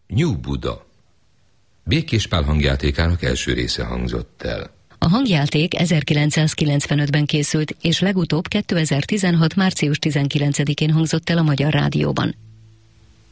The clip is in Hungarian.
New Buda. Békés Pál hangjátékának első része hangzott el. A hangjáték 1995-ben készült, és legutóbb 2016. március 19-én hangzott el a Magyar Rádióban.